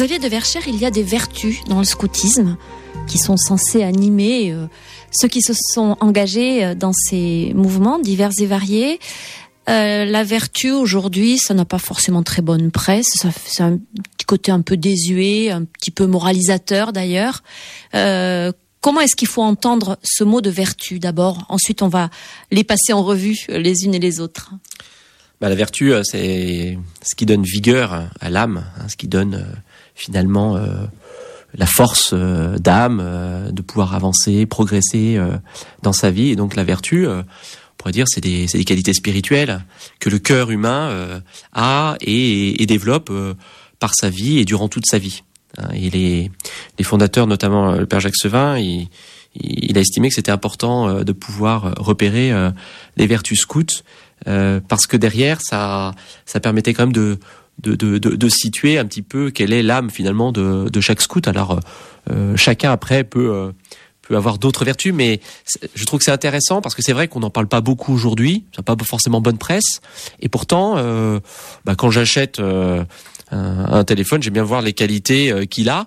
Xavier de Verschère, il y a des vertus dans le scoutisme qui sont censées animer ceux qui se sont engagés dans ces mouvements divers et variés. La vertu aujourd'hui, ça n'a pas forcément très bonne presse. C'est un petit côté un peu désuet, un petit peu moralisateur d'ailleurs. Comment est-ce qu'il faut entendre ce mot de vertu d'abord? Ensuite, on va les passer en revue les unes et les autres. La vertu, c'est ce qui donne vigueur à l'âme, ce qui donne finalement la force d'âme, de pouvoir avancer, progresser dans sa vie. Et donc la vertu, on pourrait dire, c'est des qualités spirituelles que le cœur humain a et développe par sa vie et durant toute sa vie. Et les fondateurs, notamment le père Jacques Sevin, il a estimé que c'était important de pouvoir repérer les vertus scouts, parce que derrière, ça permettait quand même de situer un petit peu quelle est l'âme finalement de chaque scout. Alors chacun après peut avoir d'autres vertus, mais je trouve que c'est intéressant parce que c'est vrai qu'on n'en parle pas beaucoup aujourd'hui, ça n'a pas forcément bonne presse, et pourtant quand j'achète un téléphone, j'aime bien voir les qualités qu'il a,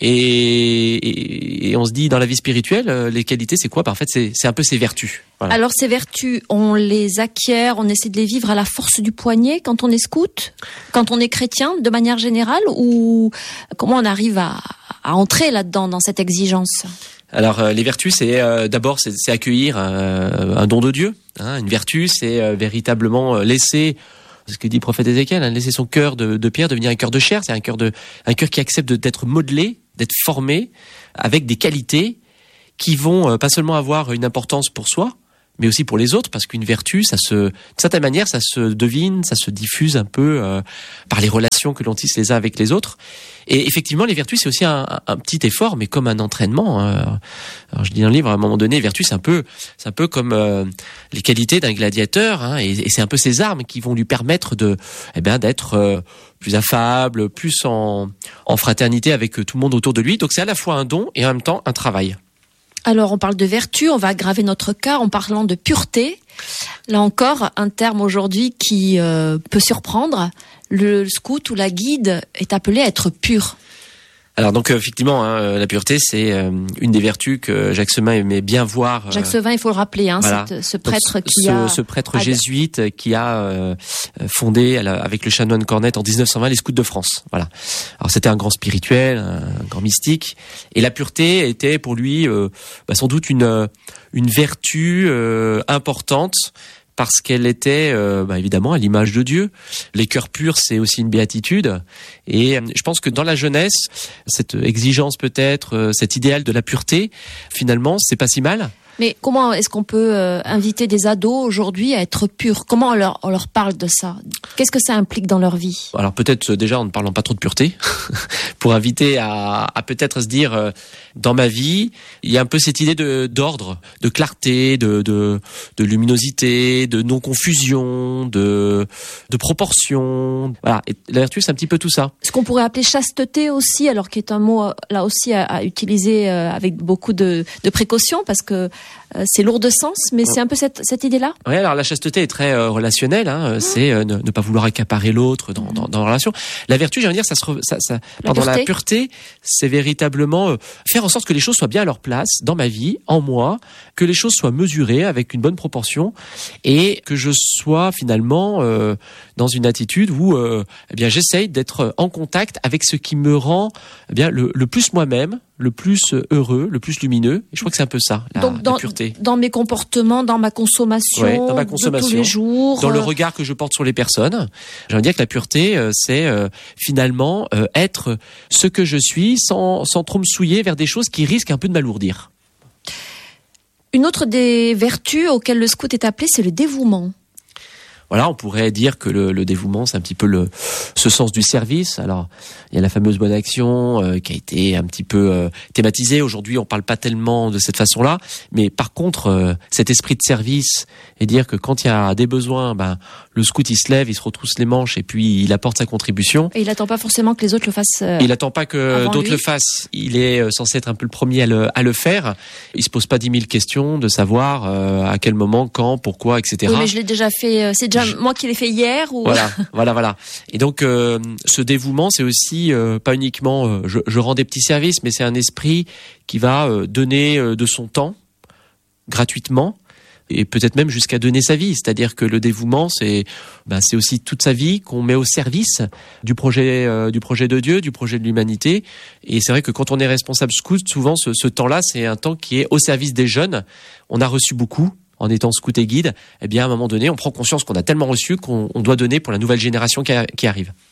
et on se dit dans la vie spirituelle, les qualités c'est quoi? En fait c'est un peu ses vertus. Voilà. Alors ces vertus, on les acquiert, on essaie de les vivre à la force du poignet quand on est scout, quand on est chrétien de manière générale, ou comment on arrive à entrer là-dedans, dans cette exigence? Alors les vertus, c'est d'abord c'est accueillir un don de Dieu. Une vertu, c'est véritablement laisser, ce que dit le prophète Ézéchiel, laisser son cœur de pierre devenir un cœur de chair. C'est un cœur qui accepte d'être modelé, d'être formé avec des qualités qui vont pas seulement avoir une importance pour soi, mais aussi pour les autres, parce qu'une vertu, d'une certaine manière, ça se devine, ça se diffuse un peu par les relations que l'on tisse les uns avec les autres. Et effectivement, les vertus, c'est aussi un petit effort, mais comme un entraînement. Alors, je dis dans le livre, à un moment donné, vertu, c'est un peu comme les qualités d'un gladiateur, et c'est un peu ces armes qui vont lui permettre d'être plus affable, plus en fraternité avec tout le monde autour de lui. Donc c'est à la fois un don et en même temps un travail. Alors, on parle de vertu, on va aggraver notre cas en parlant de pureté. Là encore, un terme aujourd'hui qui peut surprendre. Le scout ou la guide est appelé à être pur. Alors donc effectivement, la pureté, c'est une des vertus que Jacques Sevin aimait bien voir. Jacques Sevin, il faut le rappeler, voilà. Ce prêtre ce prêtre jésuite qui a fondé avec le chanoine Cornette en 1920 les Scouts de France. Voilà. Alors c'était un grand spirituel, un grand mystique, et la pureté était pour lui sans doute une vertu importante. Parce qu'elle était évidemment à l'image de Dieu. Les cœurs purs, c'est aussi une béatitude. Et je pense que dans la jeunesse, cette exigence peut-être, cet idéal de la pureté, finalement, c'est pas si mal. Mais comment est-ce qu'on peut inviter des ados aujourd'hui à être purs? Comment on leur parle de ça? Qu'est-ce que ça implique dans leur vie? Alors peut-être déjà en ne parlant pas trop de pureté, pour inviter à peut-être se dire dans ma vie, il y a un peu cette idée d'ordre, de clarté, de luminosité, de non-confusion, de proportion. Voilà, et la vertu, c'est un petit peu tout ça. Ce qu'on pourrait appeler chasteté aussi, alors qui est un mot là aussi à utiliser avec beaucoup de précaution, parce que c'est lourd de sens, mais c'est un peu cette idée-là. Oui, alors la chasteté est très relationnelle, c'est ne pas vouloir accaparer l'autre dans la relation. La vertu, j'allais dire, la pureté, c'est véritablement faire en sorte que les choses soient bien à leur place dans ma vie, en moi, que les choses soient mesurées avec une bonne proportion, et que je sois finalement dans une attitude où j'essaye d'être en contact avec ce qui me rend le plus moi-même, le plus heureux, le plus lumineux. Et je crois que c'est un peu ça, la pureté. Dans mes comportements, dans ma consommation, de tous les jours. Dans le regard que je porte sur les personnes. J'aimerais dire que la pureté, c'est finalement être ce que je suis sans trop me souiller vers des choses qui risquent un peu de m'alourdir. Une autre des vertus auxquelles le scout est appelé, c'est le dévouement. Voilà, on pourrait dire que le dévouement, c'est un petit peu ce sens du service. Alors, il y a la fameuse bonne action qui a été un petit peu thématisée. Aujourd'hui, on parle pas tellement de cette façon-là, mais par contre, cet esprit de service et dire que quand il y a des besoins, le scout il se lève, il se retrousse les manches et puis il apporte sa contribution. Et il attend pas forcément que les autres le fassent. Il attend pas que d'autres le fassent. Il est censé être un peu le premier à le faire. Il se pose pas 10 000 questions de savoir à quel moment, quand, pourquoi, etc. Oui, mais je l'ai déjà fait. C'est déjà moi qui l'ai fait hier ou... Voilà. Et donc, ce dévouement, c'est aussi pas uniquement je rends des petits services, mais c'est un esprit qui va donner de son temps gratuitement et peut-être même jusqu'à donner sa vie. C'est-à-dire que le dévouement, c'est aussi toute sa vie qu'on met au service du projet de Dieu, du projet de l'humanité. Et c'est vrai que quand on est responsable scout, souvent ce temps-là, c'est un temps qui est au service des jeunes. On a reçu beaucoup en étant scout et guide. Eh bien, à un moment donné, on prend conscience qu'on a tellement reçu qu'on doit donner pour la nouvelle génération qui arrive.